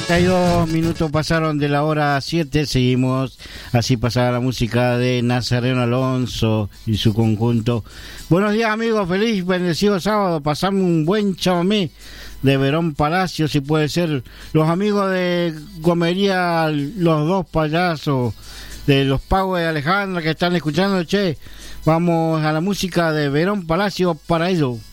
2 minutos pasaron de la hora 7, seguimos, así pasaba la música de Nazareno Alonso y su conjunto. Buenos días amigos, feliz bendecido sábado, pasamos un buen chamamé de Verón Palacio, si puede ser. Los amigos de Comería Los Dos Payasos, de Los Pagos de Alejandra que están escuchando, che, vamos a la música de Verón Palacio para ello.